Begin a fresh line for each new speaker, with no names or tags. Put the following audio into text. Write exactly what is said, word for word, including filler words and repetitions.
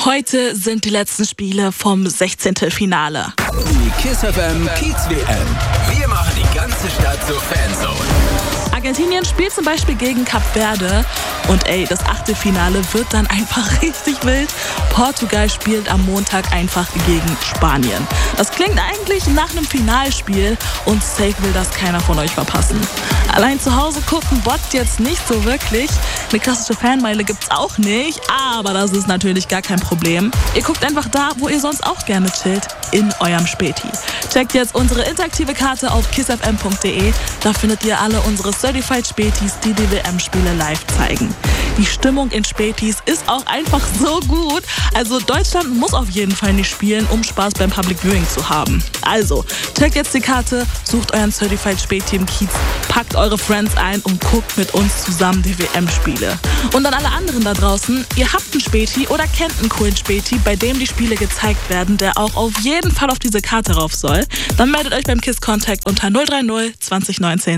Heute sind die letzten Spiele vom sechzehnten Finale.
Die KISS F M Kiez W M. Wir machen die ganze Stadt zur Fanzone.
Argentinien spielt zum Beispiel gegen Kap Verde und ey, das Achtelfinale wird dann einfach richtig wild. Portugal spielt am Montag einfach gegen Spanien. Das klingt eigentlich nach einem Finalspiel und safe will das keiner von euch verpassen. Allein zu Hause gucken bockt jetzt nicht so wirklich. Eine klassische Fanmeile gibt's auch nicht, aber das ist natürlich gar kein Problem. Ihr guckt einfach da, wo ihr sonst auch gerne chillt, in eurem Späti. Checkt jetzt unsere interaktive Karte auf kiss f m punkt d e. Da findet ihr alle unsere Certified Spätis, die die W M-Spiele live zeigen. Die Stimmung in Spätis ist auch einfach so gut. Also Deutschland muss auf jeden Fall nicht spielen, um Spaß beim Public Viewing zu haben. Also, checkt jetzt die Karte, sucht euren Certified Späti im Kiez, packt eure Friends ein und guckt mit uns zusammen die W M-Spiele. Und an alle anderen da draußen, ihr habt einen Späti oder kennt einen coolen Späti, bei dem die Spiele gezeigt werden, der auch auf jeden Fall auf diese Karte rauf soll, dann meldet euch beim KISS Contact unter null drei null zwanzig neunzehn